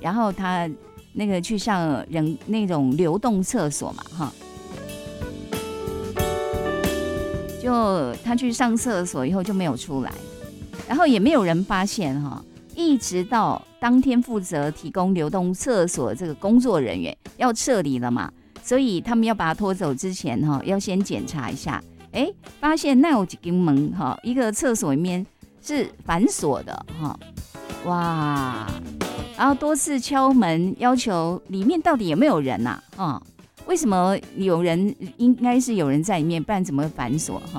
然后他那个去上那种流动厕所嘛，哈，就他去上厕所以后就没有出来，然后也没有人发现哈，一直到当天负责提供流动厕所这个工作人员要撤离了嘛，所以他们要把他拖走之前哈，要先检查一下，发现那有一间门哈，一个厕所里面是反锁的哈，哇！然后多次敲门，要求里面到底有没有人呐？为什么有人？应该是有人在里面，不然怎么会反锁哈？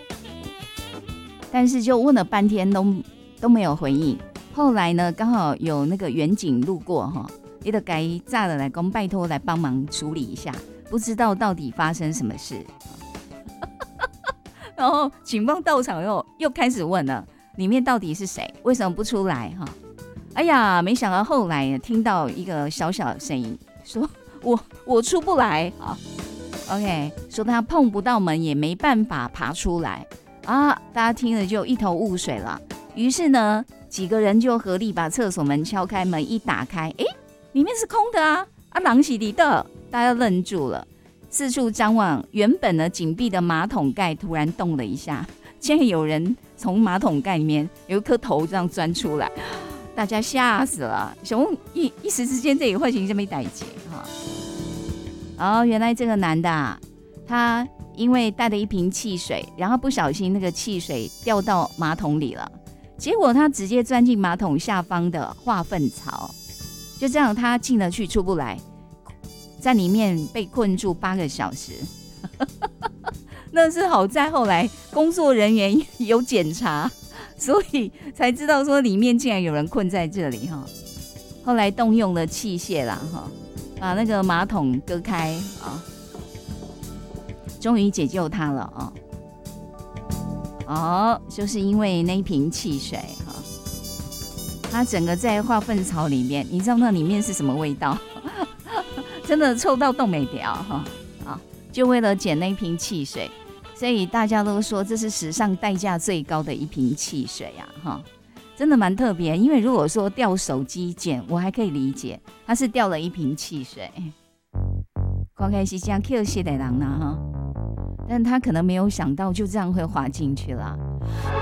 但是就问了半天都没有回应。后来呢，刚好有那个远警路过哈，你得该炸了来公拜托来帮忙处理一下，不知道到底发生什么事。然后警方到场又开始问了，里面到底是谁？为什么不出来哈？哎呀，没想到后来听到一个小小的声音，说我出不来啊。OK， 说他碰不到门，也没办法爬出来啊。大家听了就一头雾水了。于是呢，几个人就合力把厕所门敲开，门一打开，里面是空的啊！人是里的，大家愣住了，四处张望。原本呢紧闭的马桶盖突然动了一下，竟然有人从马桶盖里面有一颗头这样钻出来。大家吓死了，一时之间这里会情这么一代结哈。原来这个男的他因为带了一瓶汽水，然后不小心那个汽水掉到马桶里了，结果他直接钻进马桶下方的化粪槽，就这样他进了去出不来，在里面被困住8个小时。那是好在后来工作人员有检查，所以才知道说里面竟然有人困在这里哈。后来动用了器械啦哈，把那个马桶割开啊，终于解救他了就是因为那一瓶汽水哈，他整个在化粪槽里面，你知道那里面是什么味道？真的臭到冻没掉哈就为了捡那一瓶汽水。所以大家都说这是史上代价最高的一瓶汽水真的蛮特别。因为如果说掉手机捡，我还可以理解，他是掉了一瓶汽水，看起来是这样客气的人但他可能没有想到就这样会滑进去了。